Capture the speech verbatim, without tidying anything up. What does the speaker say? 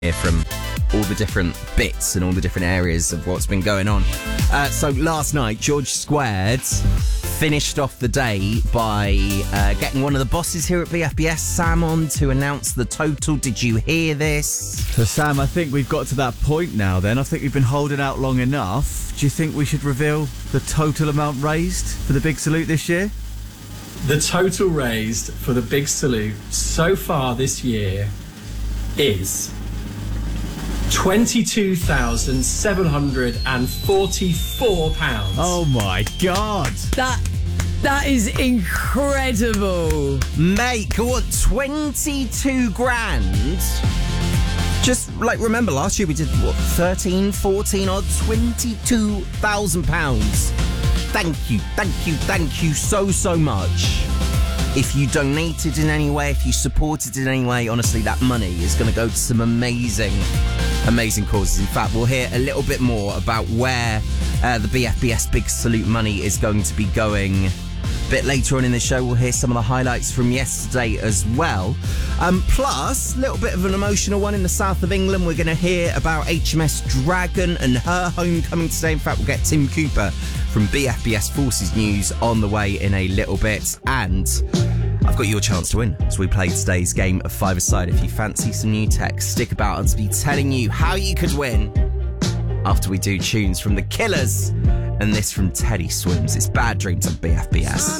hear from all the different bits and all the different areas of what's been going on. Uh, so last night, George Squared finished off the day by uh, getting one of the bosses here at B F B S, Sam, on to announce the total. Did you hear this? So, Sam, I think we've got to that point now then. I think we've been holding out long enough. Do you think we should reveal the total amount raised for the Big Salute this year? The total raised for the Big Salute so far this year is twenty-two thousand seven hundred forty-four pounds. Oh my God! That that is incredible, mate. What, twenty-two grand? Just like, remember last year we did what, thirteen, fourteen or twenty-two thousand pounds. Thank you, thank you, thank you so so much. If you donated in any way, if you supported in any way, honestly, that money is going to go to some amazing, amazing causes. In fact, we'll hear a little bit more about where uh, the B F B S Big Salute money is going to be going. A bit later on in the show, we'll hear some of the highlights from yesterday as well. Um, plus, a little bit of an emotional one in the south of England. We're going to hear about H M S Dragon and her homecoming today. In fact, we'll get Tim Cooper from B F B S Forces News on the way in a little bit. And I've got your chance to win as we play today's game of five-a-side. If you fancy some new tech, stick about and be telling you how you could win after we do tunes from The Killers and this from Teddy Swims. It's Bad Dreams on B F B S.